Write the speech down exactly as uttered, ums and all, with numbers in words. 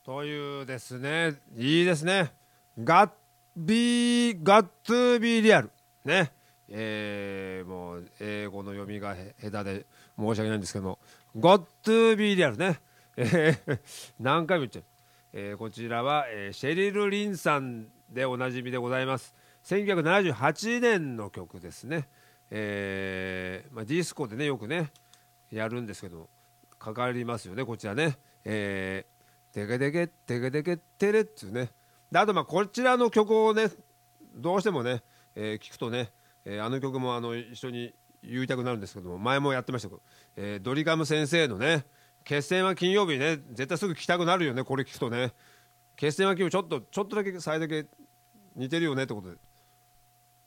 というですね、いいですね。ガッビー、ガッツービーリアル。ね。えー、もう英語の読みがへ下手で申し訳ないんですけども、ガッツービーリアルね。えー、何回も言っちゃう。えーこちらは、えーシェリル・リンさんでおなじみでございます。せんきゅうひゃくななじゅうはちねんの曲ですね。えーまあ、ディスコでね、よくね、やるんですけど、かかりますよね、こちらね。えー、テケテケテケテケテレっつうね。であとまあこちらの曲をね、どうしてもね、えー聞くとね、えーあの曲もあの一緒に言いたくなるんですけども、前もやってましたけど、えードリカム先生のね、決戦は金曜日ね、絶対すぐ聞きたくなるよね、これ聞くとね。決戦は金曜日ちょっとちょっとだけ最だけ似てるよねってことで